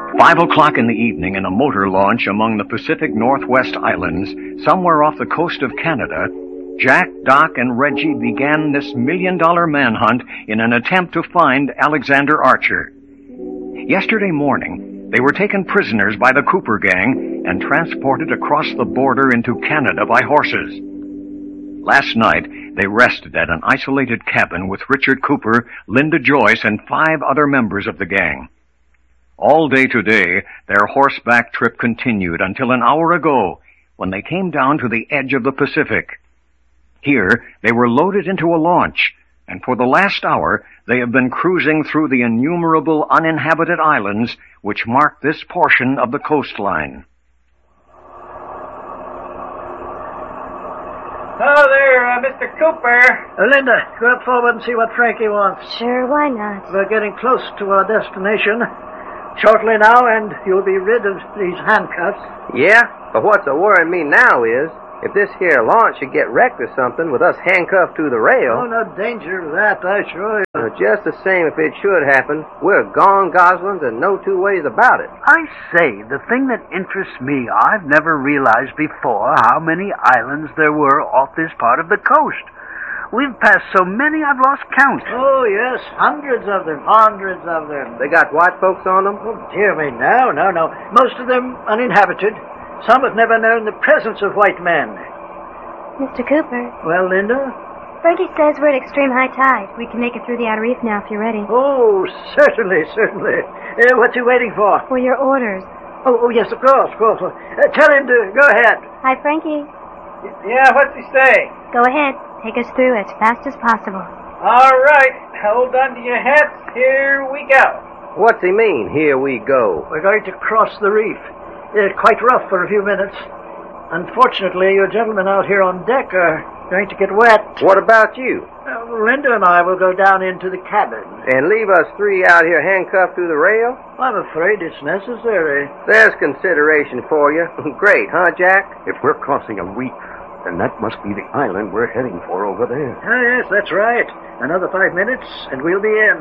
5 o'clock in the evening in a motor launch among the Pacific Northwest Islands, somewhere off the coast of Canada, Jack, Doc, and Reggie began this million-dollar manhunt in an attempt to find Alexander Archer. Yesterday morning, they were taken prisoners by the Cooper gang and transported across the border into Canada by horses. Last night, they rested at an isolated cabin with Richard Cooper, Linda Joyce, and 5 other members of the gang. All day today, their horseback trip continued until an hour ago, when they came down to the edge of the Pacific. Here, they were loaded into a launch, and for the last hour, they have been cruising through the innumerable uninhabited islands which mark this portion of the coastline. Hello there, Mr. Cooper. Linda, go up forward and see what Frankie wants. Sure, why not? We're getting close to our destination. Shortly now, and you'll be rid of these handcuffs. Yeah, but what's worrying me now is, if this here launch should get wrecked or something with us handcuffed to the rail... Oh, no danger of that, I assure you. Just the same, if it should happen, we're gone goslings and no two ways about it. I say, the thing that interests me, I've never realized before how many islands there were off this part of the coast. We've passed so many I've lost count. Oh, yes, hundreds of them. They got white folks on them? Oh, dear me, no. Most of them uninhabited. Some have never known the presence of white men. Mr. Cooper. Well, Linda? Frankie says we're at extreme high tide. We can make it through the outer reef now if you're ready. Oh, certainly. What's he waiting for? For your orders. Oh, yes, of course. Tell him to go ahead. Hi, Frankie. Yeah, what's he say? Go ahead. Take us through as fast as possible. All right, hold on to your hats. Here we go. What's he mean, here we go? We're going to cross the reef. Quite rough for a few minutes. Unfortunately, your gentlemen out here on deck are going to get wet. What about you? Linda and I will go down into the cabin. And leave us 3 out here handcuffed to the rail? I'm afraid it's necessary. There's consideration for you. Great, huh, Jack? If we're crossing a reef, then that must be the island we're heading for over there. Oh, yes, that's right. Another 5 minutes, and we'll be in.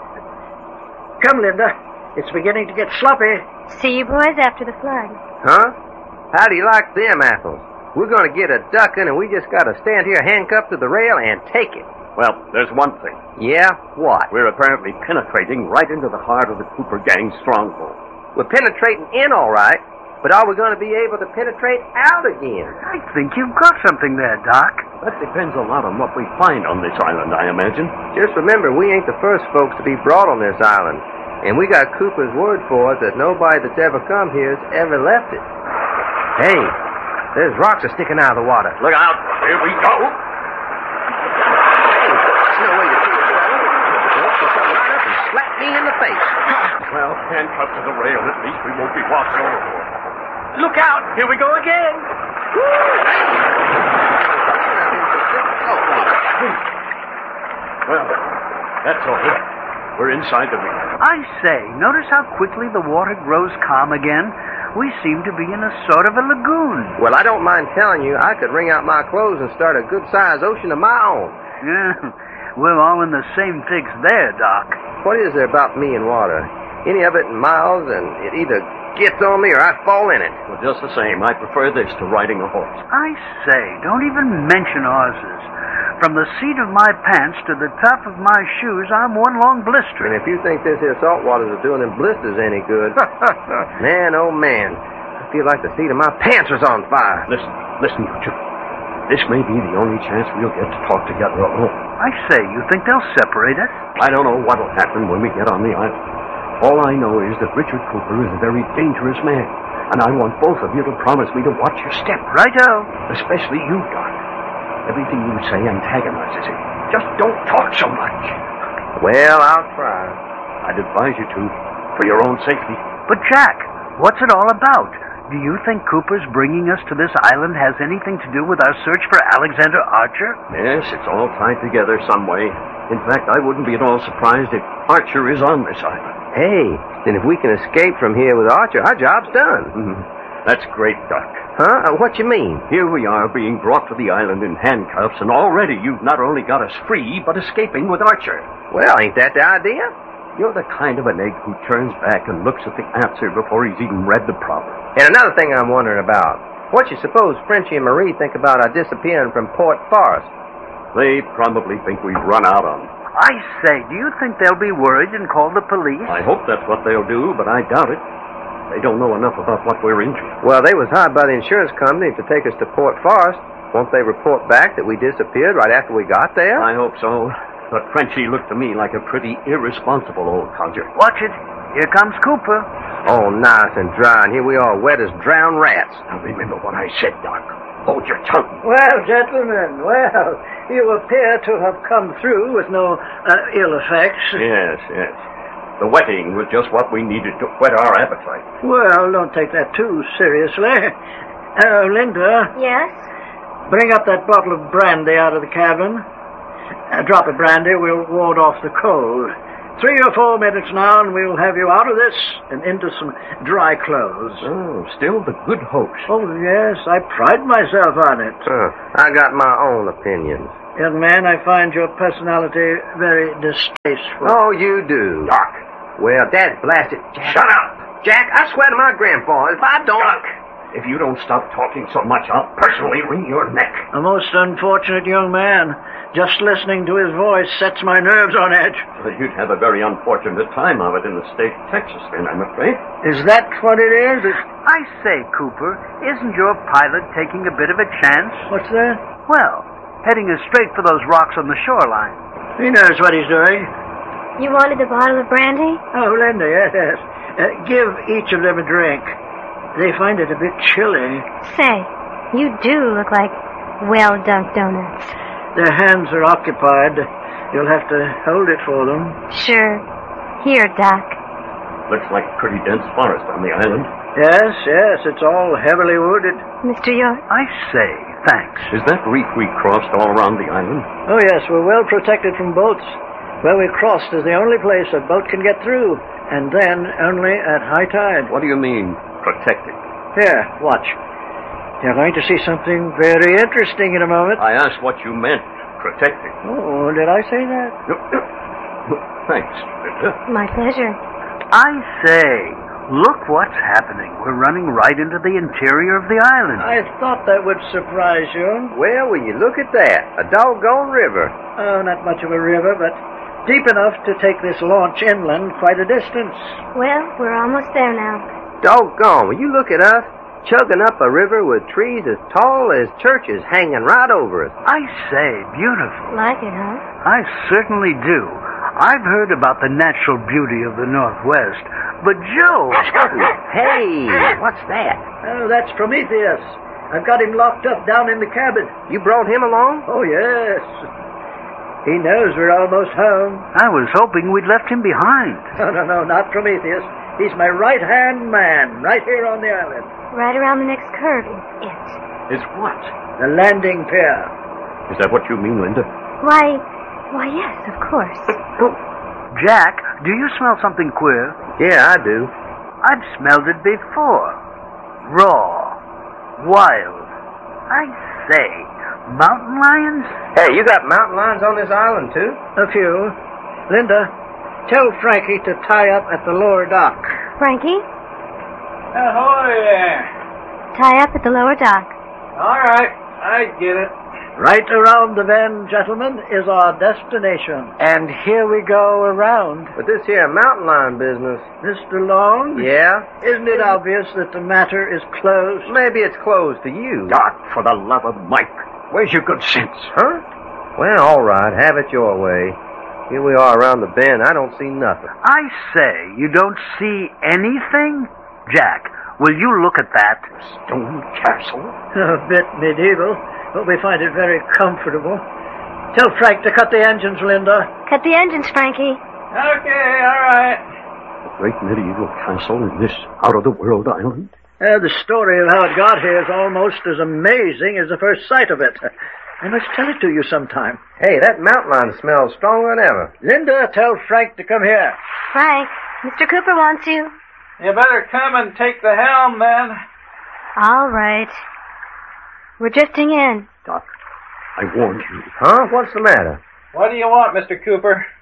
Come, Linda. It's beginning to get sloppy. See you boys after the flood. Huh? How do you like them apples? We're going to get a ducking, and we just got to stand here handcuffed to the rail and take it. Well, there's one thing. Yeah? What? We're apparently penetrating right into the heart of the Cooper gang's stronghold. We're penetrating in all right, but are we going to be able to penetrate out again? I think you've got something there, Doc. That depends a lot on what we find on this island, I imagine. Just remember, we ain't the first folks to be brought on this island. And we got Cooper's word for it that nobody that's ever come here's ever left it. Hey, there's rocks are sticking out of the water. Look out. Here we go. Hey, that's no way to kill a fellow. Don't you come right up and slap me in the face. Well, handcuffed to the rail, at least we won't be washed overboard. Look out! Here we go again. Well, that's all. We're inside the reef. I say, notice how quickly the water grows calm again? We seem to be in a sort of a lagoon. Well, I don't mind telling you, I could wring out my clothes and start a good-sized ocean of my own. Yeah, we're all in the same fix there, Doc. What is there about me and water? Any of it in miles, and it either gets on me or I fall in it. Well, just the same, I prefer this to riding a horse. I say, don't even mention horses. From the seat of my pants to the top of my shoes, I'm one long blister. And if you think this here salt waters are doing them blisters any good, man, oh man, I feel like the seat of my pants was on fire. Listen, you two. This may be the only chance we'll get to talk together alone. I say, you think they'll separate us? I don't know what'll happen when we get on the island. All I know is that Richard Cooper is a very dangerous man, and I want both of you to promise me to watch your step. Righto. Especially you, Doc. Everything you say antagonizes him. Just don't talk so much. Well, I'll try. I'd advise you to, for your own safety. But, Jack, what's it all about? Do you think Cooper's bringing us to this island has anything to do with our search for Alexander Archer? Yes, it's all tied together some way. In fact, I wouldn't be at all surprised if Archer is on this island. Hey, then if we can escape from here with Archer, our job's done. Mm-hmm. That's great, Doc. Huh? What you mean? Here we are being brought to the island in handcuffs, and already you've not only got us free, but escaping with Archer. Well, ain't that the idea? You're the kind of an egg who turns back and looks at the answer before he's even read the problem. And another thing I'm wondering about. What you suppose Frenchie and Marie think about our disappearing from Port Forest? They probably think we've run out on them. I say, do you think they'll be worried and call the police? I hope that's what they'll do, but I doubt it. They don't know enough about what we're into. Well, they was hired by the insurance company to take us to Port Forest. Won't they report back that we disappeared right after we got there? I hope so. But Frenchie looked to me like a pretty irresponsible old codger. Watch it. Here comes Cooper. Oh, nice and dry, and here we are, wet as drowned rats. Now remember what I said, Doc. Hold your tongue. Well, gentlemen, you appear to have come through with no ill effects. Yes. The wetting was just what we needed to whet our appetite. Well, don't take that too seriously. Linda. Yes? Bring up that bottle of brandy out of the cabin. Drop it, Brandy. We'll ward off the cold. 3 or 4 minutes now, and we'll have you out of this and into some dry clothes. Oh, still the good host. Oh, yes, I pride myself on it. I got my own opinions. Young man, I find your personality very distasteful. Oh, you do. Doc. Well, Dad blasted. Jack. Shut up! Jack, I swear to my grandpa, if I don't... Doc, if you don't stop talking so much, I'll personally wring your neck. A most unfortunate young man. Just listening to his voice sets my nerves on edge. Well, you'd have a very unfortunate time of it in the state of Texas, then, I'm afraid. Is that what it is? I say, Cooper, isn't your pilot taking a bit of a chance? What's that? Well, heading us straight for those rocks on the shoreline. He knows what he's doing. You wanted a bottle of brandy? Oh, Linda, yes. Give each of them a drink. They find it a bit chilly. Say, you do look like well-dunked donuts. Their hands are occupied. You'll have to hold it for them. Sure. Here, Doc. Looks like pretty dense forest on the island. Yes, it's all heavily wooded. Mr. York? I say, thanks. Is that reef we crossed all around the island? Oh, yes, we're well protected from boats. Where we crossed is the only place a boat can get through, and then only at high tide. What do you mean, protected? Here, watch. You're going to see something very interesting in a moment. I asked what you meant, protected. Oh, did I say that? Thanks, Linda. My pleasure. I say, look what's happening. We're running right into the interior of the island. I thought that would surprise you. Well, will you look at that? A doggone river. Oh, not much of a river, but deep enough to take this launch inland quite a distance. Well, we're almost there now. Doggone, will you look at us? Chugging up a river with trees as tall as churches hanging right over us. I say, beautiful. Like it, huh? I certainly do. I've heard about the natural beauty of the Northwest, but Joe... Hey, what's that? Oh, that's Prometheus. I've got him locked up down in the cabin. You brought him along? Oh, yes. He knows we're almost home. I was hoping we'd left him behind. No, not Prometheus. He's my right-hand man, right here on the island. Right around the next curve is it. Is what? The landing pier. Is that what you mean, Linda? Why, yes, of course. Jack, do you smell something queer? Yeah, I do. I've smelled it before. Raw. Wild. I say, mountain lions? Hey, you got mountain lions on this island, too? A few. Linda, tell Frankie to tie up at the lower dock. Frankie, Ahoy there. tie up at the lower dock. All right, I get it. Right around the bend, gentlemen, is our destination. And here we go around. But this here mountain lion business... Mr. Long? Yeah? Isn't it obvious that the matter is closed? Maybe it's closed to you. Doc, for the love of Mike, where's your good sense? Huh? Well, all right, have it your way. Here we are around the bend. I don't see nothing. I say, you don't see anything? Jack, will you look at that? Stone Castle? A bit medieval, but we find it very comfortable. Tell Frank to cut the engines, Linda. Cut the engines, Frankie. Okay, all right. A great medieval castle in this out-of-the-world island? The story of how it got here is almost as amazing as the first sight of it. I must tell it to you sometime. Hey, that mountain lion smells stronger than ever. Linda, tell Frank to come here. Frank, Mr. Cooper wants you. You better come and take the helm, then. All right. We're drifting in. Doc, I warned you. Huh? What's the matter? What do you want, Mr. Cooper?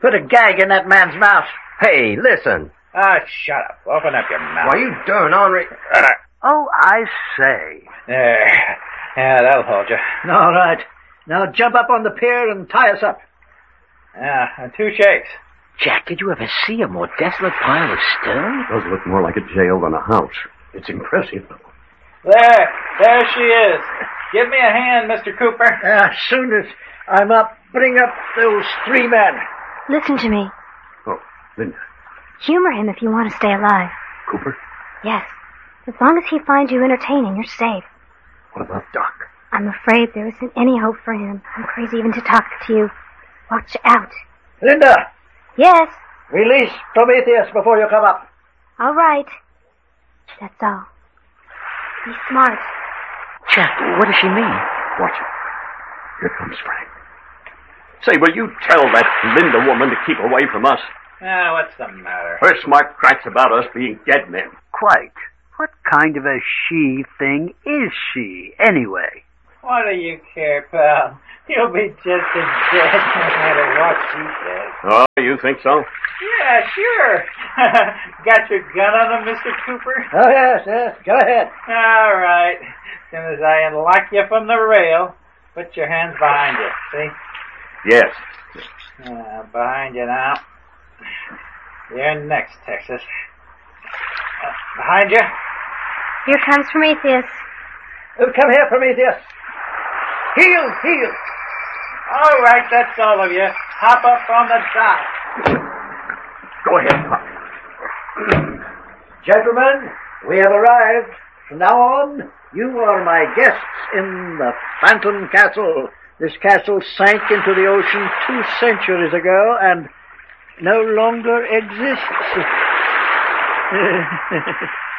Put a gag in that man's mouth. Hey, listen. Ah, shut up. Open up your mouth. Why, you darn ornery... Oh, I say. There. Yeah, that'll hold you. All right. Now jump up on the pier and tie us up. Yeah, and 2 shakes. Jack, did you ever see a more desolate pile of stone? Does look more like a jail than a house. It's impressive, though. There she is. Give me a hand, Mr. Cooper. As soon as I'm up, bring up those 3 men. Listen to me. Oh, Linda. Humor him if you want to stay alive. Cooper? Yes. As long as he finds you entertaining, you're safe. What about Doc? I'm afraid there isn't any hope for him. I'm crazy even to talk to you. Watch out. Linda, Yes. release Prometheus before you come up. All right. That's all. Be smart. Jack, what does she mean? Watch it. Here comes Frank. Say, will you tell that Linda woman to keep away from us? Ah, what's the matter? Her smart cracks about us being dead men. Quite. What kind of a she thing is she, anyway? What do you care, pal? You'll be just as dead no matter what she says. Oh, you think so? Yeah, sure. Got your gun on him, Mr. Cooper? Oh, yes. Go ahead. All right. As soon as I unlock you from the rail, put your hands behind you. See? Yes. Behind you now. You're next, Texas. Behind you. Here comes Prometheus. Come here, Prometheus. Heel. All right, that's all of you. Hop up on the dock. Go ahead, Pop. Gentlemen, we have arrived. From now on, you are my guests in the Phantom Castle. This castle sank into the ocean 2 centuries ago and no longer exists.